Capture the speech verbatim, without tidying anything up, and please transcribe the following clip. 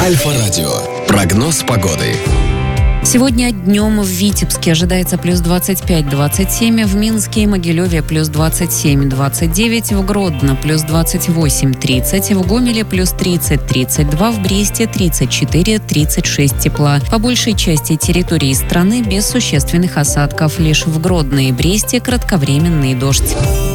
Альфа-радио. Прогноз погоды. Сегодня днем в Витебске ожидается плюс двадцать пять - двадцать семь, в Минске и Могилеве плюс двадцать семь - двадцать девять, в Гродно плюс двадцать восемь - тридцать, в Гомеле плюс тридцать - тридцать два, в Бресте тридцать четыре - тридцать шесть тепла. По большей части территории страны без существенных осадков. Лишь в Гродно и Бресте кратковременный дождь.